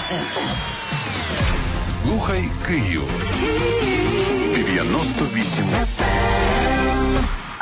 FM. Слухай Київ. 98 FM.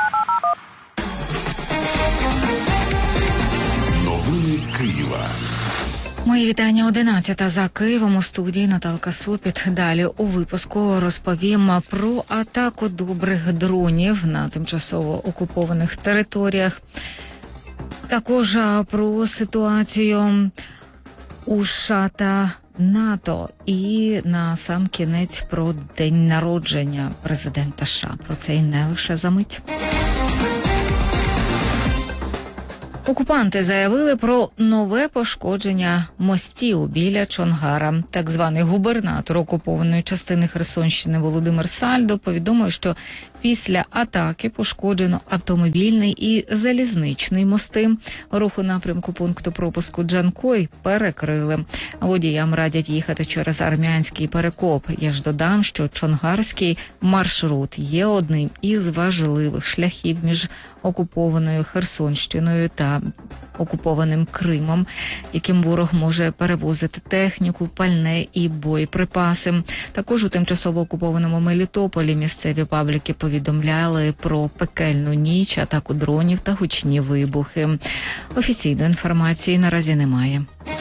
Новини Києва. Мої вітання. 11 за Києвом. У студії Наталка Сопіт. Далі у випуску розповім про атаку добрих дронів на тимчасово окупованих територіях. Також про ситуацію у США та НАТО. І на сам кінець про день народження президента США. Про це і не лише за мить. Окупанти заявили про нове пошкодження мостів біля Чонгара. Так званий губернатор окупованої частини Херсонщини Володимир Сальдо повідомив, що після атаки пошкоджено автомобільний і залізничний мости. Рух у напрямку пункту пропуску Джанкой перекрили. Водіям радять їхати через армянський перекоп. Я ж додам, що чонгарський маршрут є одним із важливих шляхів між окупованою Херсонщиною та окупованим Кримом, яким ворог може перевозити техніку, пальне і боєприпаси. Також у тимчасово окупованому Мелітополі місцеві пабліки повідомляли про пекельну ніч, атаку дронів та гучні вибухи. Офіційної інформації наразі немає.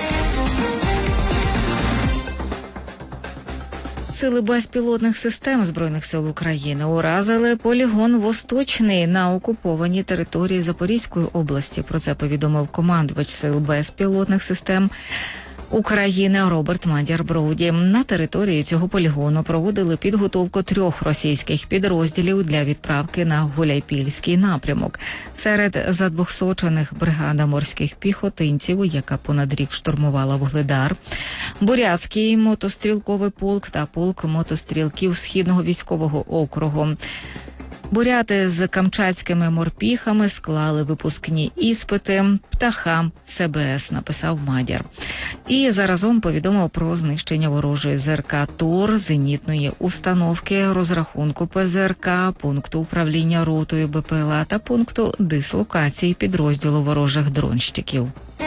Сили безпілотних систем Збройних сил України уразили полігон «Восточний» на окупованій території Запорізької області. Про це повідомив командувач Сил безпілотних систем України Роберт Мадяр-Броуді. На території цього полігону проводили підготовку 3 російських підрозділів для відправки на Гуляйпільський напрямок. Серед задвохсочених бригада морських піхотинців, яка понад рік штурмувала Вугледар, Бурятський мотострілковий полк та полк мотострілків Східного військового округу. Буряти з камчатськими морпіхами склали випускні іспити птахам ЦБС, написав Мадяр. І заразом повідомив про знищення ворожої ЗРК ТОР, зенітної установки, розрахунку ПЗРК, пункту управління ротою БПЛА та пункту дислокації підрозділу ворожих дронщиків.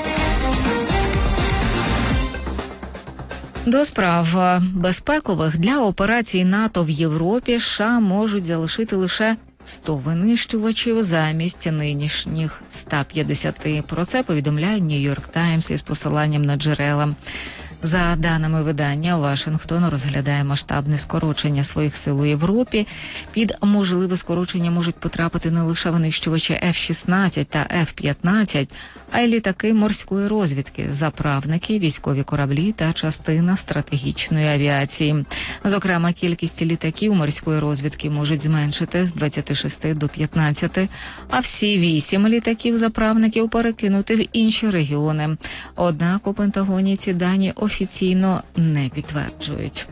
До справ безпекових для операцій НАТО в Європі США можуть залишити лише 100 винищувачів замість нинішніх 150. Про це повідомляє Нью-Йорк Таймс із посиланням на джерела. За даними видання, Вашингтон розглядає масштабне скорочення своїх сил у Європі. Під можливе скорочення можуть потрапити не лише винищувачі F-16 та F-15, а й літаки морської розвідки, заправники, військові кораблі та частина стратегічної авіації. Зокрема, кількість літаків морської розвідки можуть зменшити з 26 до 15, а всі 8 літаків-заправників перекинути в інші регіони. Однак у Пентагоні ці дані офіційно не підтверджують.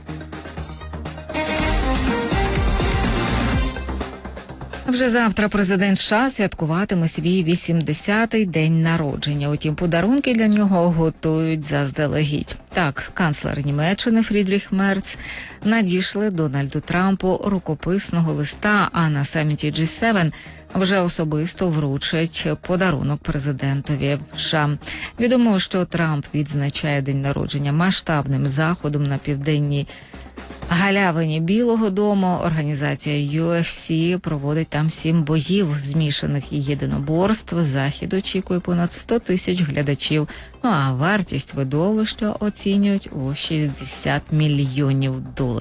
Вже завтра президент США святкуватиме свій 80-й день народження. Утім, подарунки для нього готують заздалегідь. Так, канцлер Німеччини Фрідріх Мерц надійшли Дональду Трампу рукописного листа, а на саміті G7 вже особисто вручать подарунок президентові США. Відомо, що Трамп відзначає день народження масштабним заходом на південній галявині Білого дому. Організація UFC проводить там 7 боїв змішаних і єдиноборств. Захід очікує понад 100 тисяч глядачів. Ну а вартість видовища оцінюють у $60 мільйонів.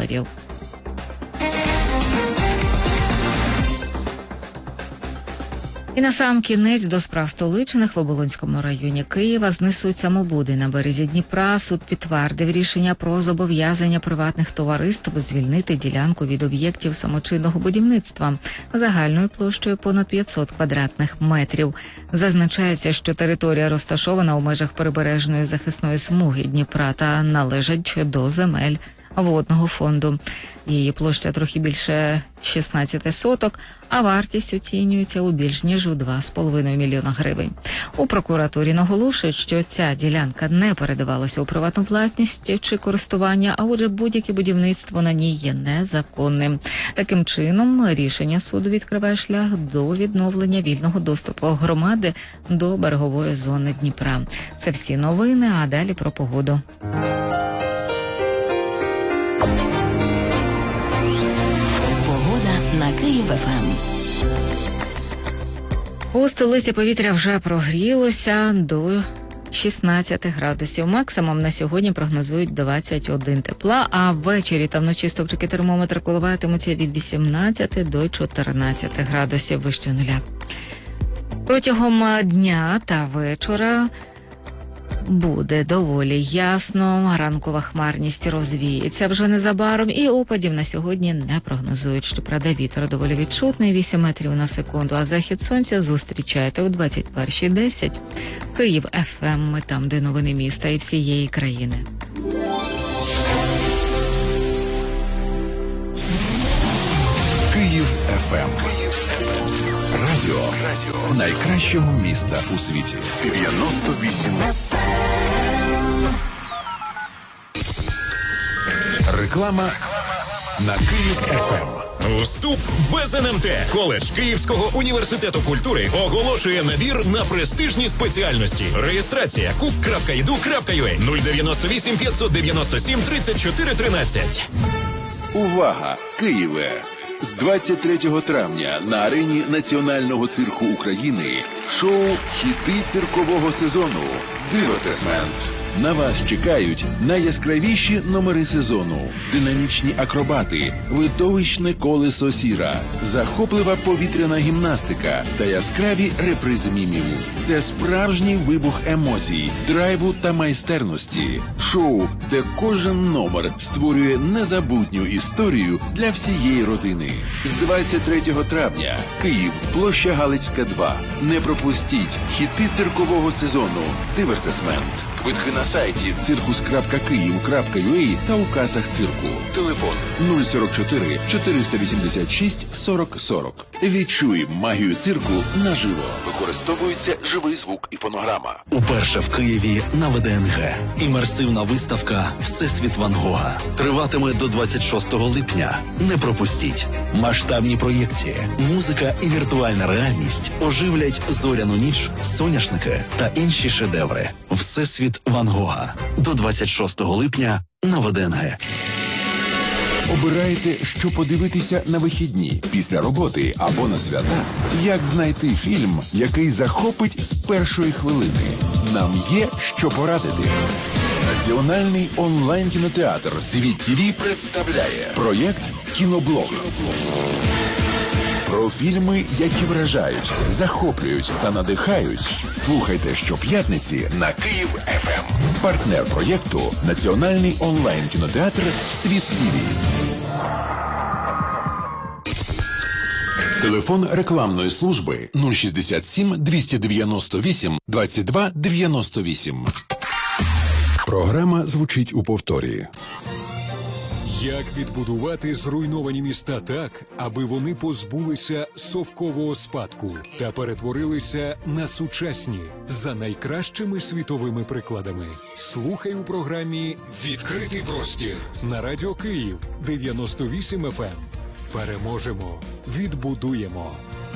І на сам кінець до справ столичних в Оболонському районі Києва знесуть самобуди на березі Дніпра. Суд підтвердив рішення про зобов'язання приватних товариств звільнити ділянку від об'єктів самочинного будівництва загальною площею понад 500 квадратних метрів. Зазначається, що територія розташована у межах прибережної захисної смуги Дніпра та належить до земель водного фонду. Її площа трохи більше 16 соток, а вартість оцінюється у більш ніж у 2,5 мільйона гривень. У прокуратурі наголошують, що ця ділянка не передавалася у приватну власність чи користування, а отже будь-яке будівництво на ній є незаконним. Таким чином, рішення суду відкриває шлях до відновлення вільного доступу громади до берегової зони Дніпра. Це всі новини, а далі про погоду. на Київ ФМ. У столиці повітря вже прогрілося до 16 градусів. Максимум на сьогодні прогнозують 21 тепла, а ввечері та вночі стовпчики термометра коливатимуться від 18 до 14 градусів вище нуля. Протягом дня та вечора буде доволі ясно, ранкова хмарність розвіється вже незабаром, і опадів на сьогодні не прогнозують. Щоправда, вітер доволі відчутний, 8 метрів на секунду, а захід сонця зустрічайте о 21:10. Київ ФМ, ми там, де новини міста і всієї країни. Київ ФМ. Радіо найкращого міста у світі. 98 Реклама на Київ ФМ. Вступ без НМТ. Коледж Київського університету культури оголошує набір на престижні спеціальності. Реєстрація cook.edu.ua 098 597 34 13. Увага, Києве! З 23 травня на арені Національного цирку України шоу «Хіти циркового сезону» «Дивертисмент». На вас чекають найяскравіші номери сезону, динамічні акробати, видовищне колесо сіра, захоплива повітряна гімнастика та яскраві репризи мімів. Це справжній вибух емоцій, драйву та майстерності. Шоу, де кожен номер створює незабутню історію для всієї родини. З 23 травня Київ, площа Галицька, 2. Не пропустіть хіти циркового сезону «Дивертисмент». Квитки на сайті circus.kyiv.ua та у касах цирку. Телефон 044 486 40 40. Відчуй магію цирку наживо. Використовується живий звук і фонограма. Уперше в Києві на ВДНГ. Імерсивна виставка «Всесвіт Ван Гога» триватиме до 26 липня. Не пропустіть. Масштабні проєкції, музика і віртуальна реальність оживлять зоряну ніч, соняшники та інші шедеври. «Всесвіт Ван Гога» до 26 липня на ВДНГ. Обираєте, що подивитися на вихідні, після роботи або на свята? Як знайти фільм, який захопить з першої хвилини? Нам є що порадити. Національний онлайн-кінотеатр «Світ ТВ» представляє проєкт «Кіноблог». Про фільми, які вражають, захоплюють та надихають. Слухайте щоп'ятниці на Київ ФМ. Партнер проєкту – Національний онлайн-кінотеатр «Світ ТВ». Телефон рекламної служби 067 298 22 98. Програма звучить у повторі. Як відбудувати зруйновані міста так, аби вони позбулися совкового спадку та перетворилися на сучасні за найкращими світовими прикладами? Слухай у програмі «Відкритий простір» на Радіо Київ 98 FM. Переможемо, відбудуємо.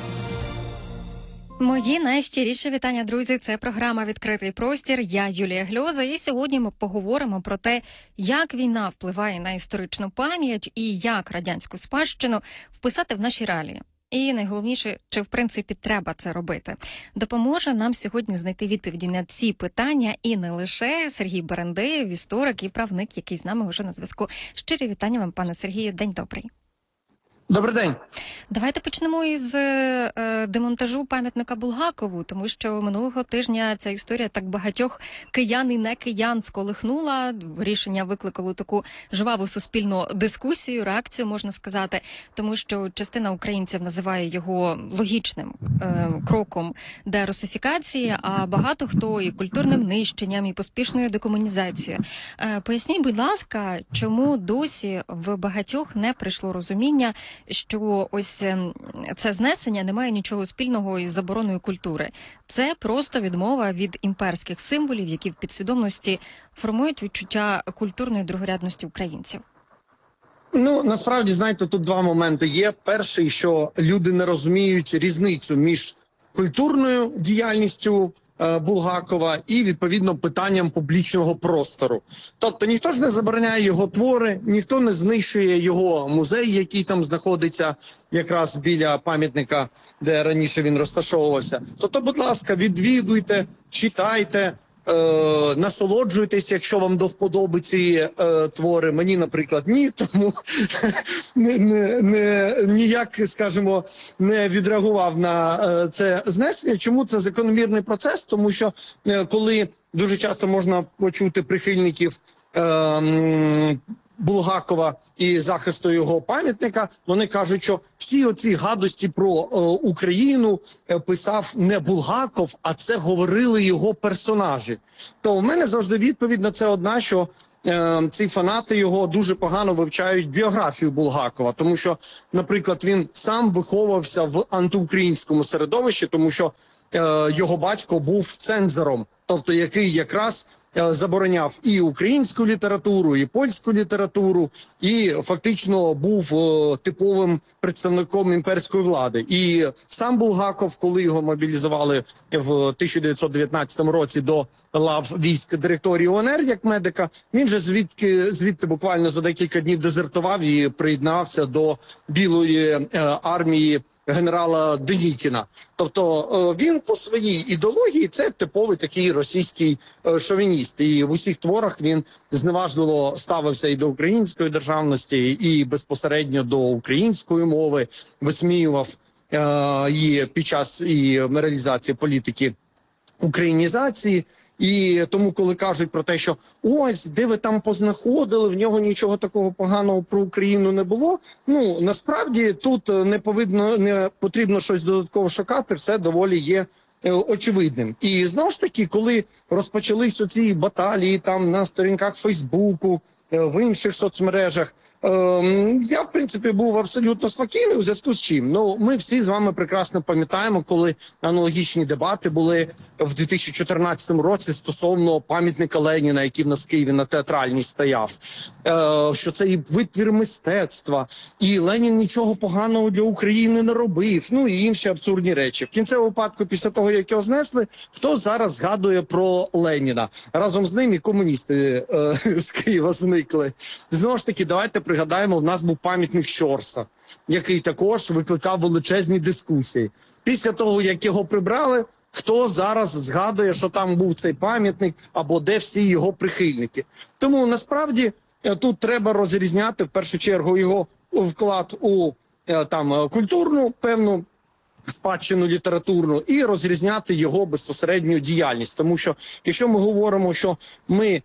Мої найщиріші вітання, друзі. Це програма «Відкритий простір». Я Юлія Гльоза. І сьогодні ми поговоримо про те, як війна впливає на історичну пам'ять і як радянську спадщину вписати в наші реалії. І найголовніше, чи в принципі треба це робити. Допоможе нам сьогодні знайти відповіді на ці питання і не лише Сергій Берендеєв, історик і правник, який з нами вже на зв'язку. Щирі вітання вам, пане Сергію. День добрий. Добрий день. Давайте почнемо із демонтажу пам'ятника Булгакову, тому що минулого тижня ця історія так багатьох киян і не киян сколихнула. Рішення викликало таку жваву суспільну дискусію, реакцію, можна сказати, тому що частина українців називає його логічним кроком дерусифікації, а багато хто і культурним нищенням, і поспішною декомунізацією. Поясніть, будь ласка, чому досі в багатьох не прийшло розуміння, що ось це знесення не має нічого спільного із забороною культури. Це просто відмова від імперських символів, які в підсвідомості формують відчуття культурної другорядності українців. Ну, насправді, знаєте, тут два моменти є. Перший, що люди не розуміють різницю між культурною діяльністю Булгакова і, відповідно, питанням публічного простору. Тобто ніхто ж не забороняє його твори, ніхто не знищує його музей, який там знаходиться якраз біля пам'ятника, де раніше він розташовувався. Тобто, будь ласка, відвідуйте, читайте, насолоджуйтесь, якщо вам до вподоби ці твори. Мені, наприклад, ні, тому ніяк, скажімо, не відреагував на це знесення. Чому це закономірний процес? Тому що коли дуже часто можна почути прихильників Булгакова і захисту його пам'ятника, вони кажуть, що всі оці гадості про Україну писав не Булгаков, а це говорили його персонажі. То в мене завжди відповідь на це одна, що ці фанати його дуже погано вивчають біографію Булгакова, тому що, наприклад, він сам виховувався в антиукраїнському середовищі, тому що його батько був цензором, тобто який якраз забороняв і українську літературу, і польську літературу, і фактично був типовим представником імперської влади. І сам Булгаков, коли його мобілізували в 1919 році до лав військ директорії УНР як медика, він же звідти буквально за декілька днів дезертував і приєднався до Білої армії генерала Денікіна. Тобто він по своїй ідеології це типовий такий російський шовініст. І в усіх творах він зневажливо ставився і до української державності, і безпосередньо до української мови, висміював її під час реалізації політики українізації. І тому, коли кажуть про те, що ось, де ви там познаходили, в нього нічого такого поганого про Україну не було, ну, насправді тут не потрібно щось додатково шукати, все доволі є очевидним. І знову ж таки, коли розпочались оці баталії там на сторінках Фейсбуку, в інших соцмережах, я, в принципі, був абсолютно спокійний у зв'язку з чим. Ну, ми всі з вами прекрасно пам'ятаємо, коли аналогічні дебати були в 2014 році стосовно пам'ятника Леніна, який в нас в Києві на Театральній стояв, що це і витвір мистецтва, і Ленін нічого поганого для України не робив, ну і інші абсурдні речі. В кінцевому випадку, після того, як його знесли, хто зараз згадує про Леніна? Разом з ним і комуністи з Києва зникли. Знову ж таки, давайте пригадаємо, в нас був пам'ятник Щорса, який також викликав величезні дискусії. Після того, як його прибрали, хто зараз згадує, що там був цей пам'ятник, або де всі його прихильники. Тому, насправді, тут треба розрізняти, в першу чергу, його вклад у культурну, певну спадщину літературну, і розрізняти його безпосередню діяльність. Тому що, якщо ми говоримо, що ми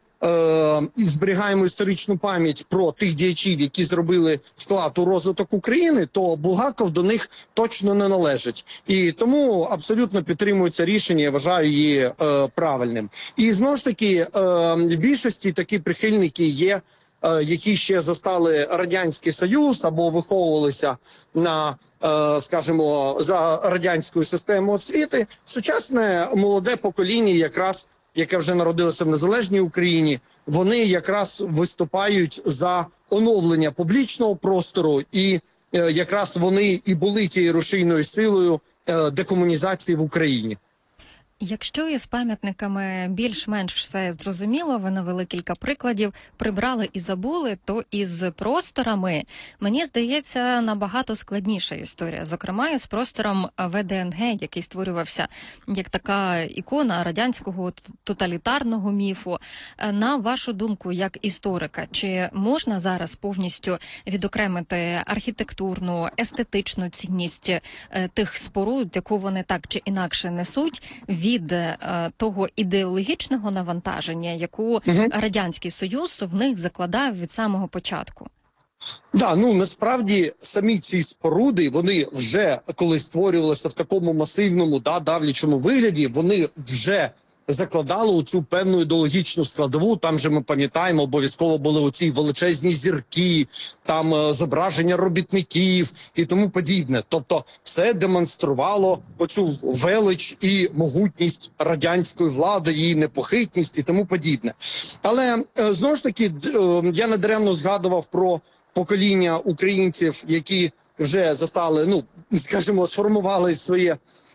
і зберігаємо історичну пам'ять про тих діячів, які зробили вклад у розвиток України, то Булгаков до них точно не належить. І тому абсолютно підтримую це рішення, я вважаю її правильним. І знову ж таки, в більшості такі прихильники є, які ще застали Радянський Союз або виховувалися на, скажімо, за радянською системою освіти. Сучасне молоде покоління якраз, яке вже народилося в незалежній Україні, вони якраз виступають за оновлення публічного простору, і якраз вони і були тією рушійною силою декомунізації в Україні. Якщо із пам'ятниками більш-менш все зрозуміло, ви навели кілька прикладів, прибрали і забули, то із просторами, мені здається, набагато складніша історія. Зокрема, із простором ВДНГ, який створювався як така ікона радянського тоталітарного міфу. На вашу думку, як історика, чи можна зараз повністю відокремити архітектурну, естетичну цінність тих споруд, яку вони так чи інакше несуть, від того ідеологічного навантаження, яку Радянський Союз в них закладав від самого початку? Да, ну насправді самі ці споруди, вони вже, коли створювалися в такому масивному, давлячому вигляді, вони вже закладали у цю певну ідеологічну складову. Там же ми пам'ятаємо, обов'язково були оці величезні зірки, там зображення робітників і тому подібне. Тобто все демонструвало оцю велич і могутність радянської влади, її непохитність і тому подібне. Але знову ж таки, я недаремно згадував про покоління українців, які вже застали, ну, скажімо, сформували своє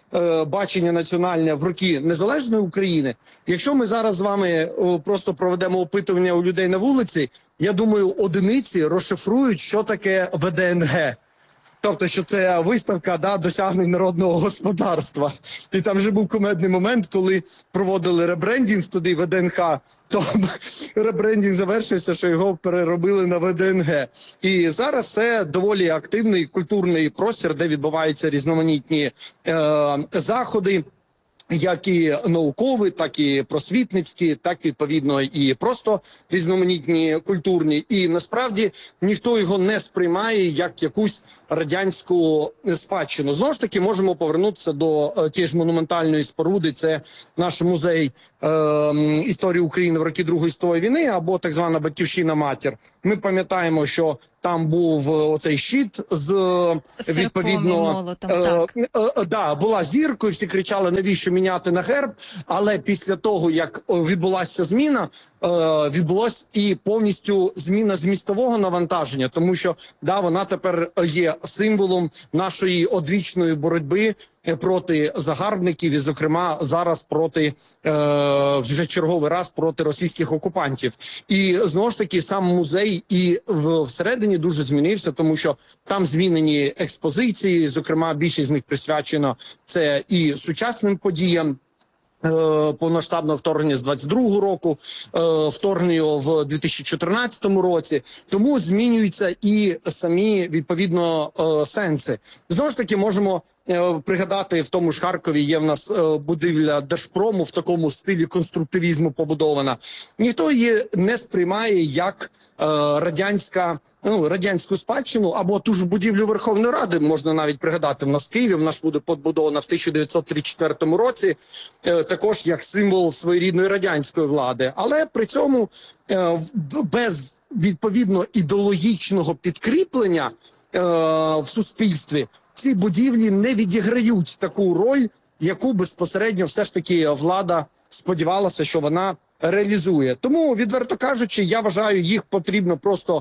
бачення національне в роки незалежної України. Якщо ми зараз з вами просто проведемо опитування у людей на вулиці, я думаю, одиниці розшифрують, що таке ВДНГ. Тобто, що це виставка досягнень народного господарства. І там вже був кумедний момент, коли проводили ребрендінг туди ВДНХ, то ребрендінг завершився, що його переробили на ВДНГ. І зараз це доволі активний культурний простір, де відбуваються різноманітні заходи, як і наукові, так і просвітницькі, так відповідно і просто різноманітні культурні. І насправді ніхто його не сприймає як якусь радянську спадщину. Знову ж таки, можемо повернутися до тієї ж монументальної споруди. Це наш музей історії України в роки Другої світової війни, або так звана Батьківщина-матір. Ми пам'ятаємо, що там був оцей щит з відповідно молотом, була зіркою, всі кричали, навіщо міняти на герб, але після того, як відбулася зміна, відбулася і повністю зміна змістового навантаження, тому що вона тепер є символом нашої одвічної боротьби проти загарбників і, зокрема, зараз проти, вже черговий раз, проти російських окупантів. І, знову ж таки, сам музей і всередині дуже змінився, тому що там змінені експозиції, зокрема, більшість з них присвячена це і сучасним подіям, повноштабного вторгнення з 22-го року, вторгнення в 2014 році. Тому змінюються і самі, відповідно, сенси. Знову ж таки, можемо пригадати, в тому ж Харкові є в нас будівля Держпрому в такому стилі конструктивізму побудована. Ніхто її не сприймає як радянську спадщину, або ту ж будівлю Верховної Ради, можна навіть пригадати, в нас в Києві, вона ж буде побудована в 1934 році, також як символ своєрідної радянської влади. Але при цьому без, відповідно, ідеологічного підкріплення в суспільстві ці будівлі не відіграють таку роль, яку безпосередньо все ж таки влада сподівалася, що вона реалізує. Тому, відверто кажучи, я вважаю, їх потрібно просто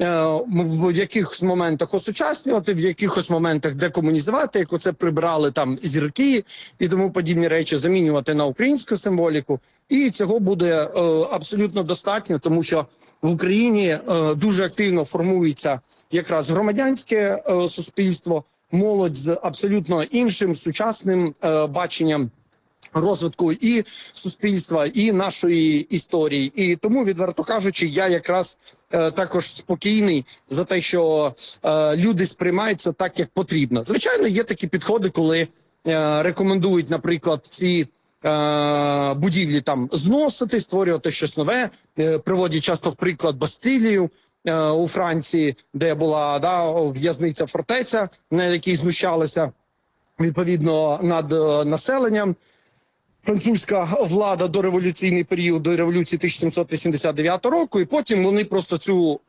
в якихось моментах осучаснювати, в якихось моментах декомунізувати, як оце прибрали там зірки і тому подібні речі, замінювати на українську символіку. І цього буде абсолютно достатньо, тому що в Україні дуже активно формується якраз громадянське суспільство, молодь з абсолютно іншим сучасним баченням розвитку і суспільства, і нашої історії. І тому, відверто кажучи, я якраз також спокійний за те, що люди сприймаються так, як потрібно. Звичайно, є такі підходи, коли рекомендують, наприклад, ці будівлі там зносити, створювати щось нове. Приводять часто в приклад Бастилію у Франції, де була в'язниця фортеця, на якій знущалися відповідно над населенням. Французька влада до революційний період, до революції 1789 року, і потім вони просто цю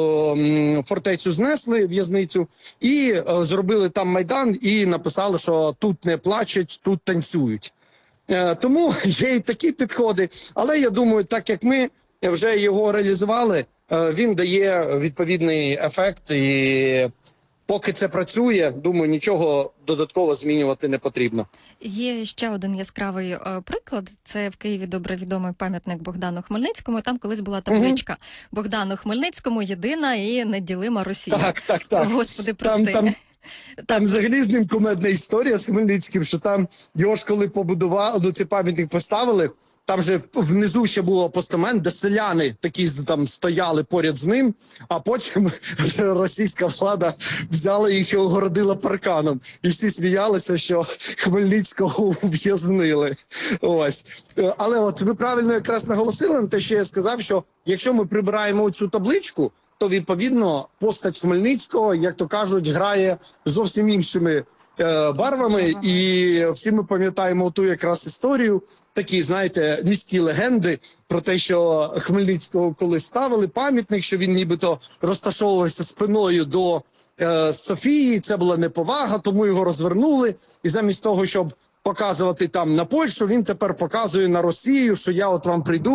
фортецю знесли, в'язницю, і зробили там майдан, і написали, що тут не плачуть, тут танцюють. Тому є і такі підходи, але я думаю, так як ми вже його реалізували, він дає відповідний ефект, і поки це працює, думаю, нічого додатково змінювати не потрібно. Є ще один яскравий приклад. Це в Києві добре відомий пам'ятник Богдану Хмельницькому. Там колись була табличка «Богдану Хмельницькому єдина і неділима Росія». Так. Господи, прости. Там взагалі з ним кумедна історія з Хмельницьким, що там його ж коли побудували, цей пам'ятник поставили, там же внизу ще було постамент, де селяни такі там стояли поряд з ним, а потім російська влада взяла їх і огородила парканом. І всі сміялися, що Хмельницького ув'язнили. Ось. Але от ви правильно якраз наголосили на те, що я сказав, що якщо ми прибираємо цю табличку, то, відповідно, постать Хмельницького, як то кажуть, грає зовсім іншими барвами. І всі ми пам'ятаємо ту якраз історію, такі, знаєте, міські легенди про те, що Хмельницького коли ставили пам'ятник, що він нібито розташовувався спиною до Софії, це була неповага, тому його розвернули. І замість того, щоб показувати там на Польщу, він тепер показує на Росію, що я от вам прийду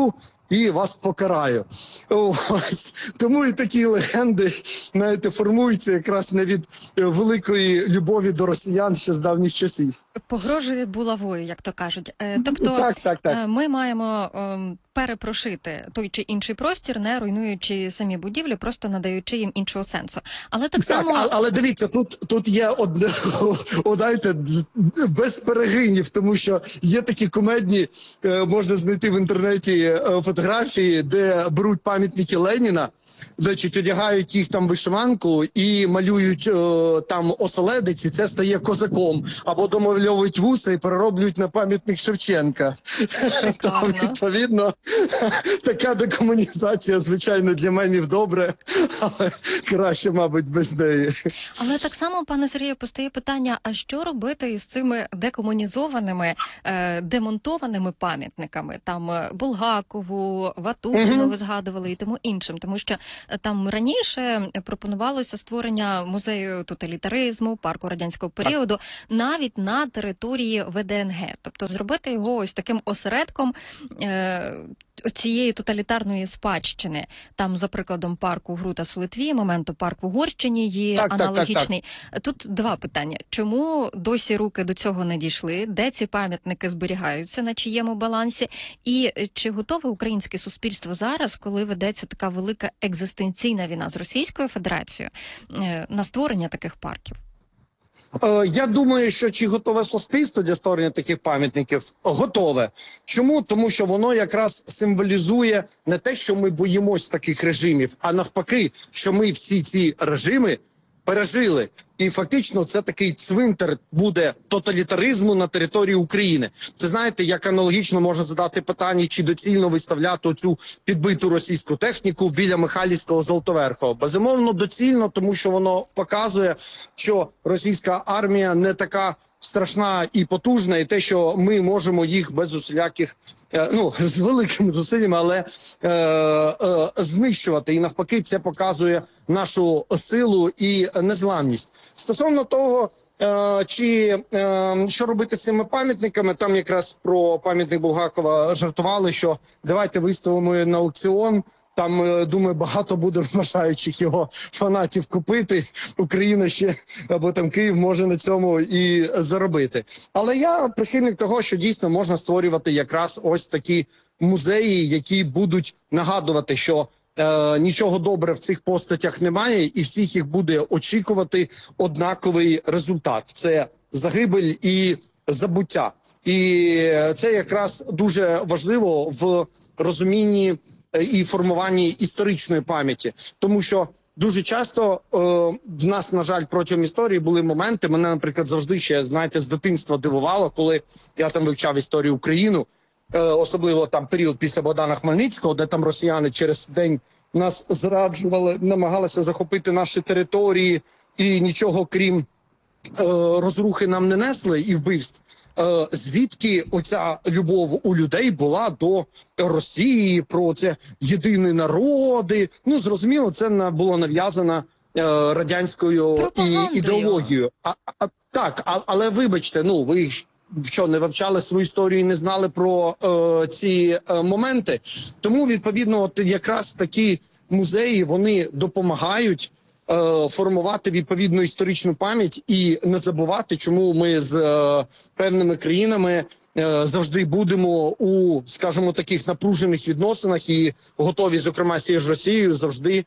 і вас покараю. Ось. Тому і такі легенди, знаєте, формуються якраз не від великої любові до росіян ще з давніх часів. Погрожує булавою, як то кажуть. Тобто Так. ми маємо перепрошити той чи інший простір, не руйнуючи самі будівлі, просто надаючи їм іншого сенсу. Але так само... Але дивіться, тут є знаєте, без перегинів, тому що є такі кумедні, можна знайти в інтернеті фотографії, де беруть пам'ятники Леніна, значить, одягають їх там вишиванку і малюють там оселедець, і це стає козаком. Або домальовують вуса і перероблюють на пам'ятник Шевченка. Там, відповідно, така декомунізація, звичайно, для мемів добре, але краще, мабуть, без неї. Але так само, пане Сергію, постає питання, а що робити із цими декомунізованими, демонтованими пам'ятниками? Там Булгакову, Ватутіну ви згадували і тому іншим. Тому що там раніше пропонувалося створення музею тоталітаризму, парку радянського періоду, навіть на території ВДНГ. Тобто зробити його ось таким осередком цієї тоталітарної спадщини. Там, за прикладом парку Грутас в Литві, моменту парк в Угорщині є аналогічний. Так. Тут два питання. Чому досі руки до цього не дійшли? Де ці пам'ятники зберігаються, на чиєму балансі? І чи готове українське суспільство зараз, коли ведеться така велика екзистенційна війна з Російською Федерацією, на створення таких парків? Я думаю, що чи готове суспільство для створення таких пам'ятників? Готове. Чому? Тому що воно якраз символізує не те, що ми боїмось таких режимів, а навпаки, що ми всі ці режими пережили. І фактично це такий цвинтар буде тоталітаризму на території України. Це, знаєте, як аналогічно можна задати питання, чи доцільно виставляти оцю підбиту російську техніку біля Михайлівського Золотоверхового. Безумовно, доцільно, тому що воно показує, що російська армія не така страшна і потужна, і те, що ми можемо їх без усіляких, з великими зусиллями, але знищувати. І навпаки, це показує нашу силу і незламність. Стосовно того, що робити з цими пам'ятниками, там якраз про пам'ятник Булгакова жартували, що давайте виставимо на аукціон. Там, думаю, багато буде бажаючих його фанатів купити. Україна ще, або там Київ може на цьому і заробити. Але я прихильник того, що дійсно можна створювати якраз ось такі музеї, які будуть нагадувати, що нічого добре в цих постатях немає, і всіх їх буде очікувати однаковий результат. Це загибель і забуття. І це якраз дуже важливо в розумінні і формуванні історичної пам'яті. Тому що дуже часто в нас, на жаль, протягом історії були моменти, мене, наприклад, завжди ще, знаєте, з дитинства дивувало, коли я там вивчав історію України, особливо там період після Богдана Хмельницького, де там росіяни через день нас зраджували, намагалися захопити наші території і нічого крім розрухи нам не несли і вбивств. Звідки оця любов у людей була до Росії, про це єдині народи. Ну, зрозуміло, це було нав'язано радянською ідеологією. Але вибачте, ви що, не вивчали свою історію і не знали про ці моменти? Тому, відповідно, от якраз такі музеї, вони допомагають формувати відповідну історичну пам'ять і не забувати, чому ми з певними країнами завжди будемо у, скажімо, таких напружених відносинах і готові, зокрема, з цією ж Росією, завжди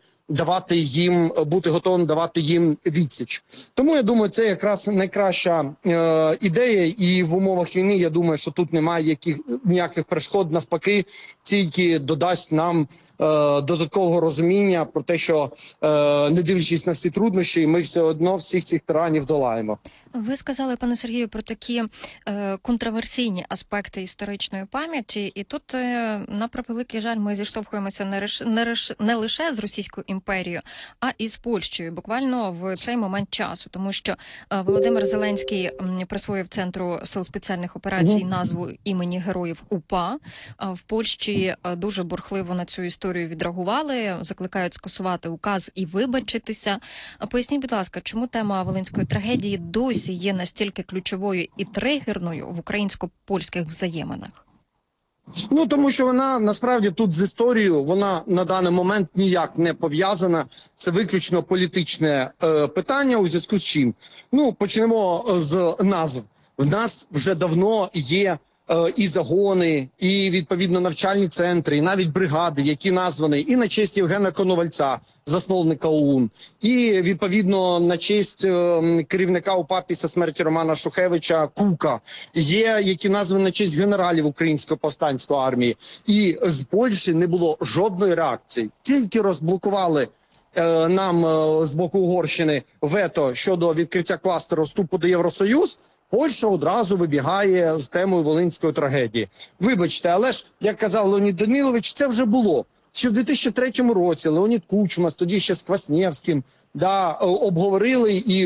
бути готовим давати їм відсіч. Тому, я думаю, це якраз найкраща ідея, і в умовах війни, я думаю, що тут немає ніяких перешкод, навпаки, тільки додасть нам додаткового розуміння про те, що, не дивлячись на всі труднощі, ми все одно всіх цих тиранів долаємо. Ви сказали, пане Сергію, про такі контроверсійні аспекти історичної пам'яті, і тут, на превеликий жаль, ми зіштовхуємося не лише з Російською імперією, а і з Польщею, буквально в цей момент часу, тому що Володимир Зеленський присвоїв Центру сил спеціальних операцій назву імені героїв УПА. В Польщі дуже бурхливо на цю історію відреагували, закликають скасувати указ і вибачитися. Поясніть, будь ласка, чому тема Волинської трагедії досі є настільки ключовою і тригерною в українсько-польських взаєминах? Ну, тому що вона, насправді, тут з історією, вона на даний момент ніяк не пов'язана. Це виключно політичне питання, у зв'язку з чим. Ну, почнемо з назв. В нас вже давно є і загони, і, відповідно, навчальні центри, і навіть бригади, які названі і на честь Євгена Коновальця, засновника ОУН, і, відповідно, на честь керівника УПА після смерті Романа Шухевича Кука. Є, які названі на честь генералів Української повстанської армії. І з Польщі не було жодної реакції. Тільки розблокували нам з боку Угорщини вето щодо відкриття кластеру вступу до Євросоюз, Польща одразу вибігає з темою Волинської трагедії. Вибачте, але ж, як казав Леонід Данилович, це вже було. Ще в 2003 році Леонід Кучма, тоді ще з Кваснєвським, обговорили і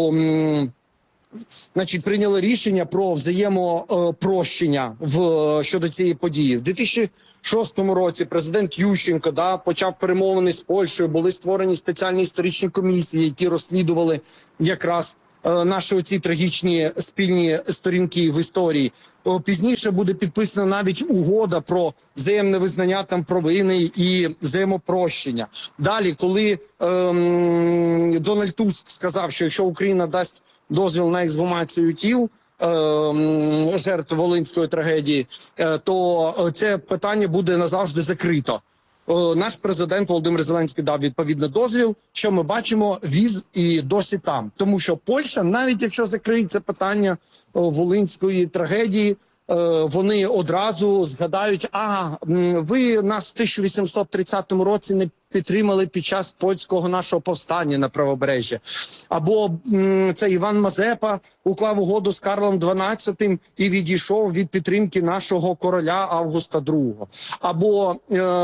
прийняли рішення про взаємопрощення щодо цієї події. В 2006 році президент Ющенко почав перемовини з Польщею, були створені спеціальні історичні комісії, які розслідували якраз наші оці трагічні спільні сторінки в історії. Пізніше буде підписана навіть угода про взаємне визнання там провини і взаємопрощення. Далі, коли Дональд Туск сказав, що якщо Україна дасть дозвіл на ексгумацію тіл жертв Волинської трагедії, то це питання буде назавжди закрито. Наш президент Володимир Зеленський дав відповідний дозвіл, що ми бачимо, віз і досі там. Тому що Польща, навіть якщо закриє це питання Волинської трагедії, вони одразу згадають, ви нас в 1830 році не підтримали під час польського нашого повстання на правобережжі. Або це Іван Мазепа уклав угоду з Карлом XII і відійшов від підтримки нашого короля Августа II. Або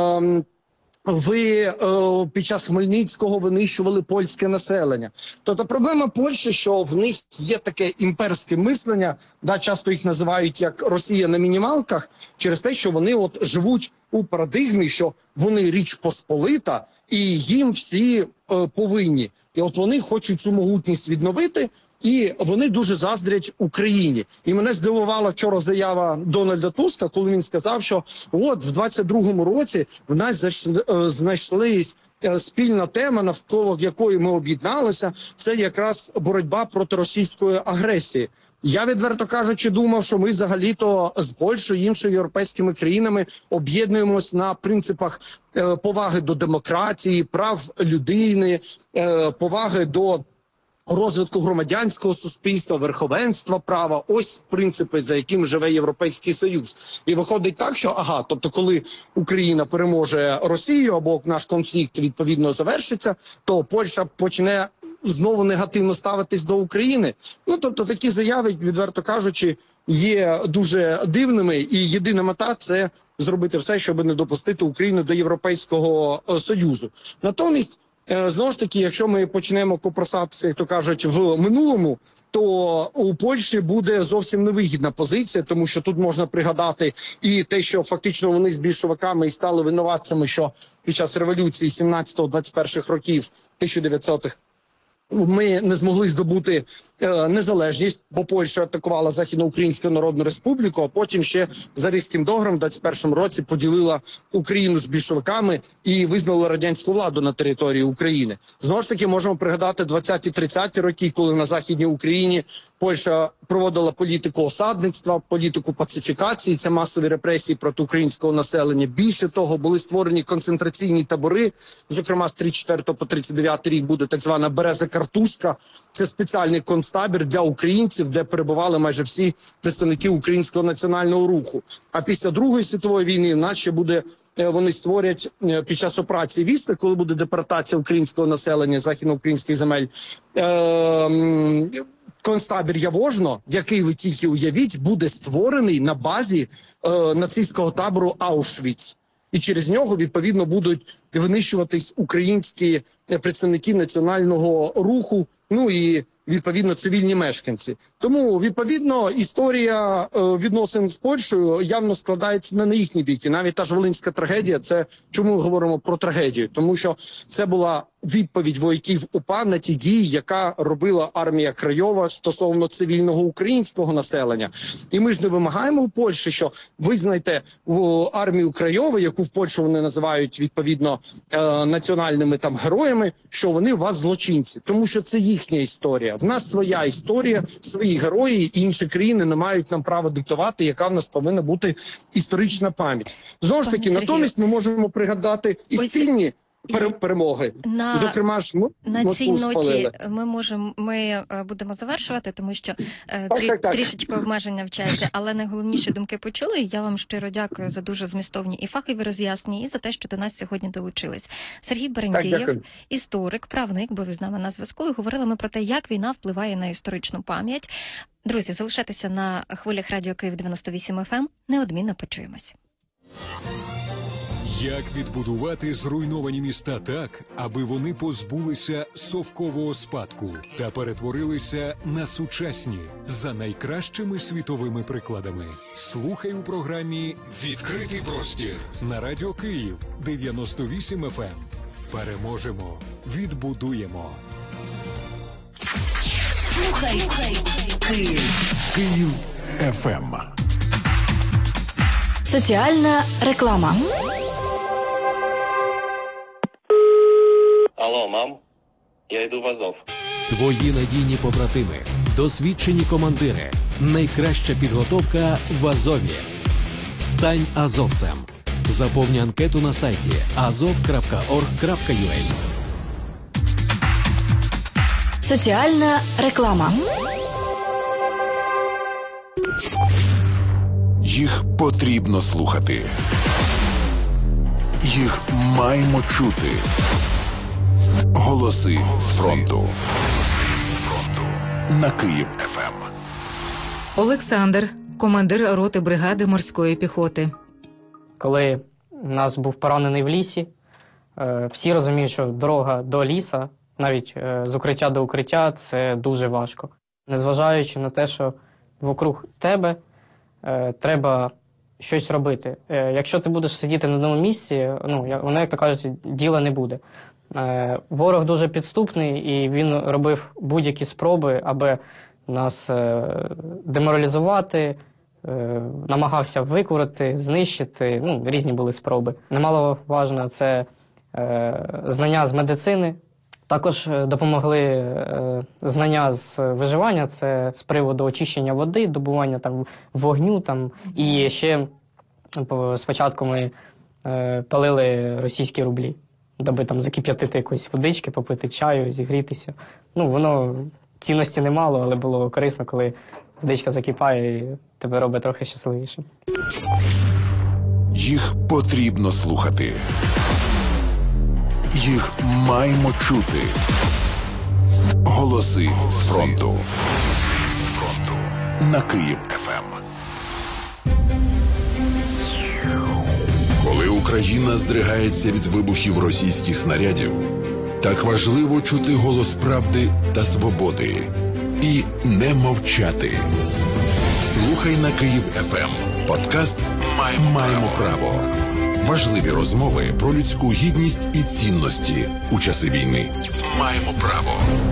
ви під час Хмельницького винищували польське населення. Тобто проблема Польщі, що в них є таке імперське мислення, часто їх називають як Росія на мінімалках, через те, що вони живуть у парадигмі, що вони Річ Посполита і їм всі повинні. І вони хочуть цю могутність відновити, і вони дуже заздрять Україні. І мене здивувала вчора заява Дональда Туска, коли він сказав, що в 22-му році в нас знайшлись спільна тема, навколо якої ми об'єдналися, це якраз боротьба проти російської агресії. Я, відверто кажучи, думав, що ми взагалі-то з Польщею і іншими європейськими країнами об'єднуємось на принципах поваги до демократії, прав людини, поваги до розвитку громадянського суспільства, верховенства права. Ось принципи, за яким живе Європейський Союз. І виходить так, що тобто коли Україна переможе Росію або наш конфлікт відповідно завершиться, то Польща почне знову негативно ставитись до України. Тобто такі заяви, відверто кажучи, є дуже дивними, і єдина мета – це зробити все, щоб не допустити Україну до Європейського Союзу. Натомість, знову ж таки, якщо ми почнемо копросатися, як то кажуть, в минулому, то у Польщі буде зовсім невигідна позиція, тому що тут можна пригадати і те, що фактично вони з більшовиками і стали винуватцями, що під час революції 17-21 років 1900-х ми не змогли здобути незалежність, бо Польща атакувала Західноукраїнську Народну Республіку, а потім ще за Ризьким договором в 21-му році поділила Україну з більшовиками і визнала радянську владу на території України. Знову ж таки, можемо пригадати 20-30-ті роки, коли на Західній Україні Польща проводила політику осадництва, політику пацифікації, це масові репресії проти українського населення. Більше того, були створені концентраційні табори, зокрема з 34 по 39 рік буде так звана Береза-Картузька. Це спеціальний концтабір для українців, де перебували майже всі представники українського національного руху. А після Другої світової війни в нас ще буде, вони створять під час операції «Вісла», коли буде депортація українського населення з західноукраїнських земель, концтабір Явожно, який ви тільки уявіть, буде створений на базі нацистського табору Аушвіц. І через нього, відповідно, будуть винищуватись українські представники національного руху, і відповідно, цивільні мешканці. Тому, відповідно, історія відносин з Польщею явно складається не на їхній бік. І навіть та ж Волинська трагедія, це чому ми говоримо про трагедію? Тому що це була відповідь вояків УПА на ті дії, яка робила армія Крайова стосовно цивільного українського населення. І ми ж не вимагаємо у Польщі, що визнайте армію Крайова, яку в Польщі вони називають, відповідно, національними там героями, що вони у вас злочинці. Тому що це їхня історія. В нас своя історія, свої герої, і інші країни не мають нам права диктувати, яка в нас повинна бути історична пам'ять. Знову ж таки, натомість ми можемо пригадати і спільні перемоги. Зокрема ж, на цій ноті ми будемо завершувати, тому що трішечки обмеження в часі, але найголовніші думки почули. Я вам щиро дякую за дуже змістовні і фахові роз'яснення, і за те, що до нас сьогодні долучились. Сергій Берендієв, історик, правник, був з нами на зв'язку, і говорили ми про те, як війна впливає на історичну пам'ять. Друзі, залишайтеся на хвилях Радіо Київ 98 FM. Неодмінно почуємось. Як відбудувати зруйновані міста так, аби вони позбулися совкового спадку та перетворилися на сучасні за найкращими світовими прикладами? Слухай у програмі «Відкритий простір» на Радіо Київ 98 FM. Переможемо, відбудуємо. Слухай Київ ФМ. Соціальна реклама. Алло, мам, я йду в Азов. Твої надійні побратими, досвідчені командири, найкраща підготовка в Азові. Стань азовцем. Заповни анкету на сайті azov.org.ua. Соціальна реклама. Їх потрібно слухати. Їх маємо чути. Голоси з фронту. На Київ ФМ. Олександр, командир роти бригади морської піхоти. Коли нас був поранений в лісі, всі розуміють, що дорога до ліса, навіть з укриття до укриття, це дуже важко. Незважаючи на те, що вокруг тебе треба щось робити. Якщо ти будеш сидіти на одному місці, воно, як то кажуть, діла не буде. Ворог дуже підступний, і він робив будь-які спроби, аби нас деморалізувати, намагався викурити, знищити, різні були спроби. Немаловажно це знання з медицини. Також допомогли знання з виживання, це з приводу очищення води, добування вогню. І ще спочатку ми палили російські рублі, аби закип'ятити якоїсь водички, попити чаю, зігрітися. Воно цінності не мало, але було корисно, коли водичка закипає і тебе робить трохи щасливішим. Їх потрібно слухати. Їх маємо чути. Голоси з фронту. На Київ ФМ. Коли Україна здригається від вибухів російських снарядів, так важливо чути голос правди та свободи. І не мовчати. Слухай на Київ ФМ. Подкаст «Маємо право». Важливі розмови про людську гідність і цінності у часи війни. Маємо право.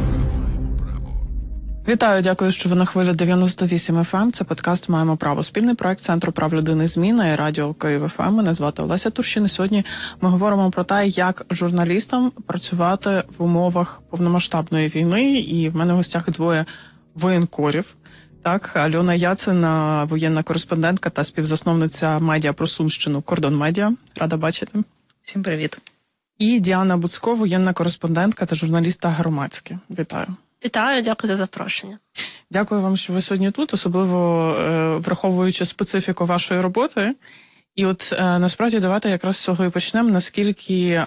Вітаю, дякую, що ви на хвилі 98 FM. Це подкаст «Маємо право». Спільний проект Центру прав людини «Зміна» і Радіо Київ ФМ. Мене звати Олеся Турщин. І сьогодні ми говоримо про те, як журналістам працювати в умовах повномасштабної війни. І в мене в гостях двоє воєнкорів. Так, Альона Яцина, воєнна кореспондентка та співзасновниця медіа про Сумщину «Кордон Медіа». Рада бачити. Всім привіт. І Діана Буцько, воєнна кореспондентка та журналістка «Громадське». Вітаю. Вітаю, дякую за запрошення. Дякую вам, що ви сьогодні тут, особливо враховуючи специфіку вашої роботи. І от насправді давайте якраз з цього і почнемо, наскільки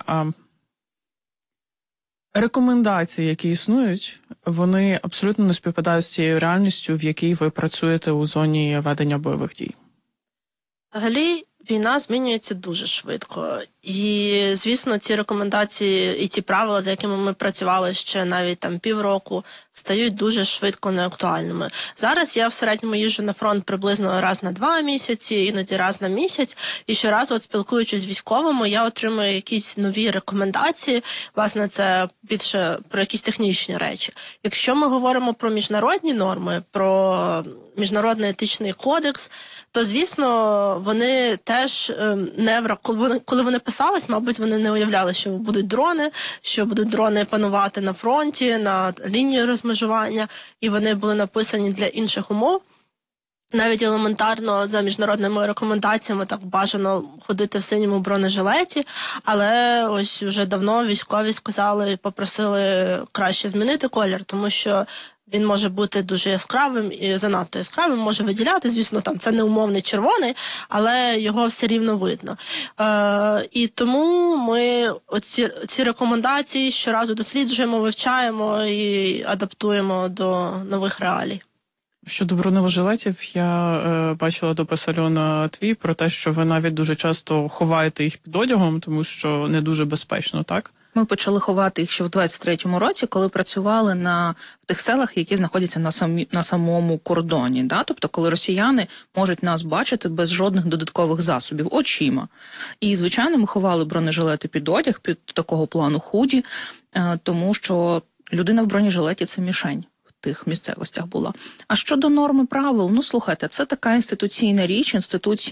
рекомендації, які існують, вони абсолютно не співпадають з цією реальністю, в якій ви працюєте у зоні ведення бойових дій. Взагалі, Війна змінюється дуже швидко. І, звісно, ці рекомендації і ті правила, за якими ми працювали ще навіть там півроку, стають дуже швидко неактуальними. Зараз я в середньому їжджу на фронт приблизно раз на 2 місяці, іноді раз на місяць. І щоразу, спілкуючись з військовими, я отримую якісь нові рекомендації. Власне, це більше про якісь технічні речі. Якщо ми говоримо про міжнародні норми, про Міжнародний етичний кодекс, то, звісно, вони теж коли вони писались, мабуть, вони не уявляли, що будуть дрони панувати на фронті, на лінії розмежування, і вони були написані для інших умов. Навіть елементарно за міжнародними рекомендаціями так бажано ходити в синьому бронежилеті, але ось вже давно військові сказали, попросили краще змінити колір, тому що він може бути дуже яскравим і занадто яскравим, може виділяти, звісно, там це не умовний червоний, але його все рівно видно. І тому ми ці рекомендації щоразу досліджуємо, вивчаємо і адаптуємо до нових реалій. Щодо бронежилетів, я бачила допис Альона твій про те, що ви навіть дуже часто ховаєте їх під одягом, тому що не дуже безпечно, так? Ми почали ховати їх ще в 23-му році, коли працювали в тих селах, які знаходяться на самому кордоні. Да? Тобто, коли росіяни можуть нас бачити без жодних додаткових засобів, очима. І, звичайно, ми ховали бронежилети під одяг, під такого плану худі, тому що людина в бронежилеті – це мішень. Тих місцевостях була. А щодо норми правил, слухайте, це така інституційна річ, інституції